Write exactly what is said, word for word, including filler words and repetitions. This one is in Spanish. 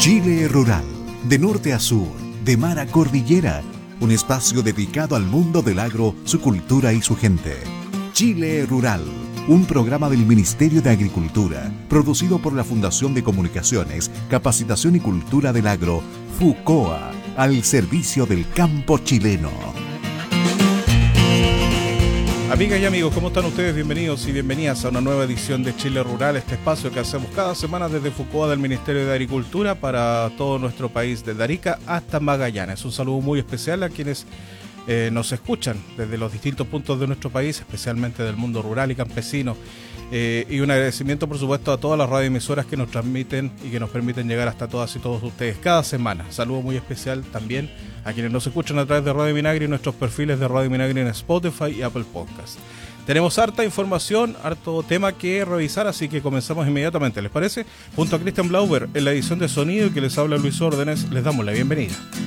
Chile Rural, de norte a sur, de mar a cordillera, un espacio dedicado al mundo del agro, su cultura y su gente. Chile Rural, un programa del Ministerio de Agricultura, producido por la Fundación de Comunicaciones, Capacitación y Cultura del Agro, FUCOA, al servicio del campo chileno. Amigas y amigos, ¿cómo están ustedes? Bienvenidos y bienvenidas a una nueva edición de Chile Rural, este espacio que hacemos cada semana desde FUCOA del Ministerio de Agricultura para todo nuestro país, desde Arica hasta Magallanes. Un saludo muy especial a quienes eh, nos escuchan desde los distintos puntos de nuestro país, especialmente del mundo rural y campesino. Eh, y un agradecimiento, por supuesto, a todas las radioemisoras que nos transmiten y que nos permiten llegar hasta todas y todos ustedes cada semana. Saludo muy especial también a quienes nos escuchan a través de Radio Minagri y nuestros perfiles de Radio Minagri en Spotify y Apple Podcast. Tenemos harta información, harto tema que revisar, así que comenzamos inmediatamente, ¿les parece? Junto a Cristian Blauber en la edición de sonido y que les habla Luis Órdenes, les damos la bienvenida.